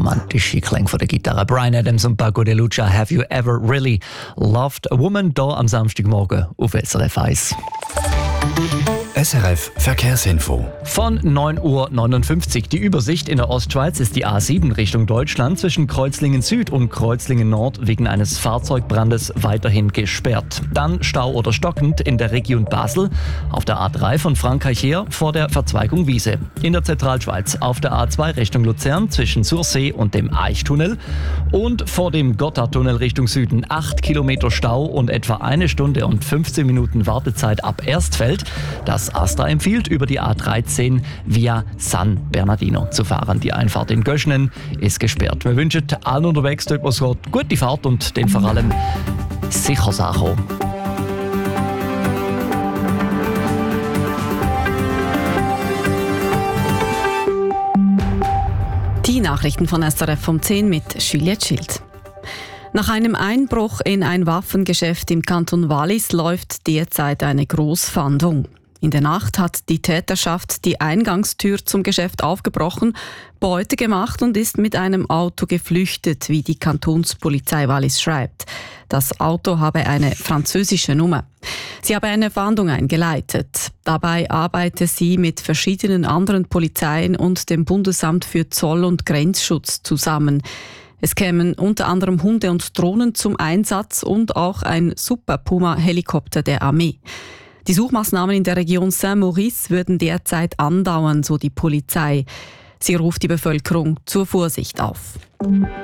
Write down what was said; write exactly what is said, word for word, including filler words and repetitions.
romantische Klänge von der Gitarre. Bryan Adams und Paco de Lucia, Have You Ever Really Loved a Woman? Hier am Samstagmorgen auf S R F eins. S R F Verkehrsinfo. Von neun Uhr neunundfünfzig. Die Übersicht in der Ostschweiz ist die A sieben Richtung Deutschland zwischen Kreuzlingen Süd und Kreuzlingen Nord wegen eines Fahrzeugbrandes weiterhin gesperrt. Dann Stau oder stockend in der Region Basel, auf der A drei von Frankreich her vor der Verzweigung Wiese. In der Zentralschweiz auf der A zwei Richtung Luzern zwischen Sursee und dem Eichtunnel und vor dem Gotthardtunnel Richtung Süden acht Kilometer Stau und etwa eine Stunde und fünfzehn Minuten Wartezeit ab Erstfeld. Das Astra empfiehlt, über die A dreizehn via San Bernardino zu fahren. Die Einfahrt in Göschnen ist gesperrt. Wir wünschen allen unterwegs, dort was geht, gute Fahrt und den vor allem sicher Sachen. Die Nachrichten von S R F um zehn mit Juliette Schild. Nach einem Einbruch in ein Waffengeschäft im Kanton Wallis läuft derzeit eine Grossfahndung. In der Nacht hat die Täterschaft die Eingangstür zum Geschäft aufgebrochen, Beute gemacht und ist mit einem Auto geflüchtet, wie die Kantonspolizei Wallis schreibt. Das Auto habe eine französische Nummer. Sie habe eine Fahndung eingeleitet. Dabei arbeite sie mit verschiedenen anderen Polizeien und dem Bundesamt für Zoll- und Grenzschutz zusammen. Es kämen unter anderem Hunde und Drohnen zum Einsatz und auch ein Super Puma-Helikopter der Armee. Die Suchmaßnahmen in der Region Saint-Maurice würden derzeit andauern, so die Polizei. Sie ruft die Bevölkerung zur Vorsicht auf.